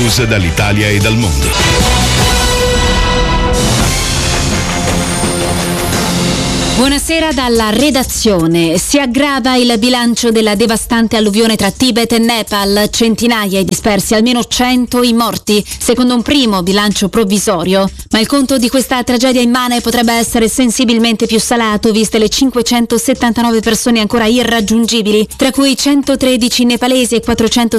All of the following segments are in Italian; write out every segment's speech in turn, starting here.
news dall'Italia e dal mondo. Buonasera dalla redazione. Si aggrava il bilancio della devastante alluvione tra Tibet e Nepal, centinaia i dispersi, almeno 100 i morti, secondo un primo bilancio provvisorio. Ma il conto di questa tragedia immane potrebbe essere sensibilmente più salato, viste le 579 persone ancora irraggiungibili, tra cui 113 nepalesi e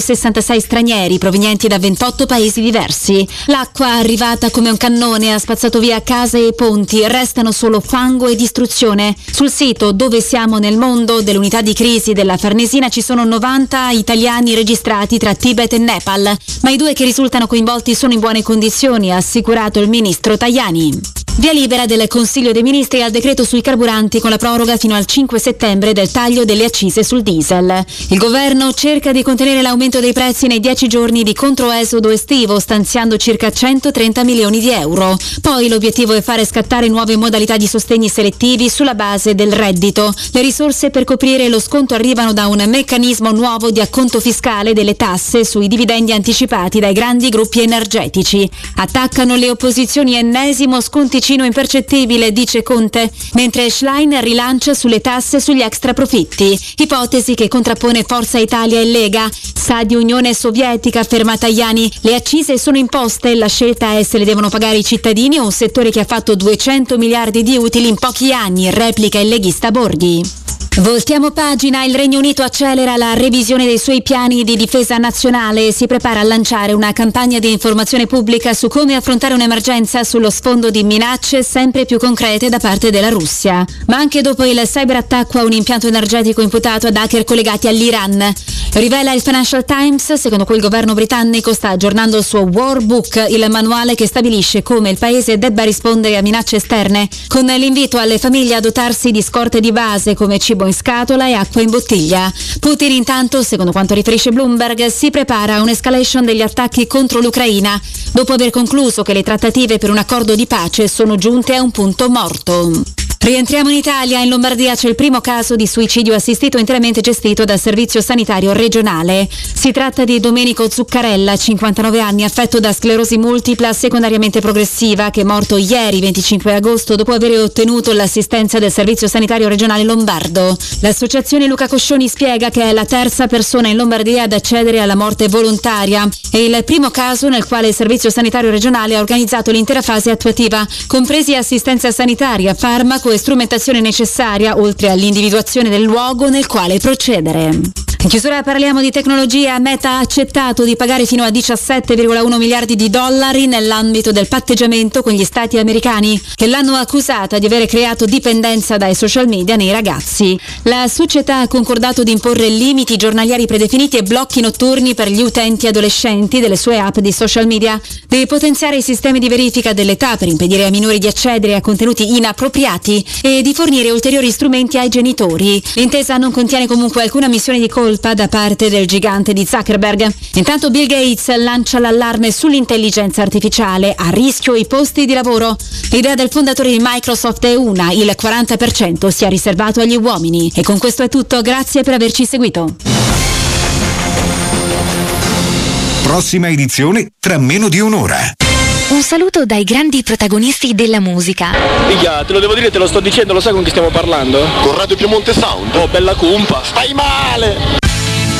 466 stranieri provenienti da 28 paesi diversi. L'acqua, arrivata come un cannone, ha spazzato via case e ponti, restano solo fango e distruzione. Sul sito Dove siamo nel mondo dell'unità di crisi della Farnesina ci sono 90 italiani registrati tra Tibet e Nepal, ma i 2 che risultano coinvolti sono in buone condizioni, ha assicurato il ministro Tajani. Via libera del Consiglio dei Ministri al decreto sui carburanti con la proroga fino al 5 settembre del taglio delle accise sul diesel. Il governo cerca di contenere l'aumento dei prezzi nei 10 giorni di controesodo estivo, stanziando circa 130 milioni di euro. Poi l'obiettivo è fare scattare nuove modalità di sostegni selettivi sulla base del reddito. Le risorse per coprire lo sconto arrivano da un meccanismo nuovo di acconto fiscale delle tasse sui dividendi anticipati dai grandi gruppi energetici. Attaccano le opposizioni, ennesimo sconticino impercettibile, dice Conte, mentre Schlein rilancia sulle tasse sugli extraprofitti, ipotesi che contrappone Forza Italia e Lega. Sa di Unione Sovietica, afferma Tajani, le accise sono imposte, la scelta è se le devono pagare i cittadini o un settore che ha fatto 200 miliardi di utili in pochi anni, replica il leghista Borghi. Voltiamo pagina, il Regno Unito accelera la revisione dei suoi piani di difesa nazionale e si prepara a lanciare una campagna di informazione pubblica su come affrontare un'emergenza sullo sfondo di minacce sempre più concrete da parte della Russia. Ma anche dopo il cyberattacco a un impianto energetico imputato ad hacker collegati all'Iran. Rivela il Financial Times, secondo cui il governo britannico sta aggiornando il suo War Book, il manuale che stabilisce come il paese debba rispondere a minacce esterne, con l'invito alle famiglie a dotarsi di scorte di base come cibo in scatola e acqua in bottiglia. Putin intanto, secondo quanto riferisce Bloomberg, si prepara a un'escalation degli attacchi contro l'Ucraina, dopo aver concluso che le trattative per un accordo di pace sono giunte a un punto morto. Rientriamo in Italia. In Lombardia c'è il primo caso di suicidio assistito interamente gestito dal servizio sanitario regionale. Si tratta di Domenico Zuccarella, 59 anni, affetto da sclerosi multipla secondariamente progressiva, che è morto ieri 25 agosto dopo aver ottenuto l'assistenza del servizio sanitario regionale lombardo. L'associazione Luca Coscioni spiega che è la terza persona in Lombardia ad accedere alla morte volontaria e il primo caso nel quale il servizio sanitario regionale ha organizzato l'intera fase attuativa, compresi assistenza sanitaria, farmaco e strumentazione necessaria, oltre all'individuazione del luogo nel quale procedere. In chiusura parliamo di tecnologia. Meta ha accettato di pagare fino a 17,1 miliardi di dollari nell'ambito del patteggiamento con gli stati americani, che l'hanno accusata di avere creato dipendenza dai social media nei ragazzi. La società ha concordato di imporre limiti giornalieri predefiniti e blocchi notturni per gli utenti adolescenti delle sue app di social media, di potenziare i sistemi di verifica dell'età per impedire ai minori di accedere a contenuti inappropriati e di fornire ulteriori strumenti ai genitori. L'intesa non contiene comunque alcuna missione di colpa da parte del gigante di Zuckerberg. Intanto Bill Gates lancia l'allarme sull'intelligenza artificiale, a rischio i posti di lavoro. L'idea del fondatore di Microsoft è una: il 40% sia riservato agli uomini. E con questo è tutto, grazie per averci seguito. Prossima edizione tra meno di un'ora. Un saluto dai grandi protagonisti della musica. Minchia, te lo devo dire, te lo sto dicendo, lo sai con chi stiamo parlando? Con Radio Piemonte Sound. Oh, bella cumpa. Stai male!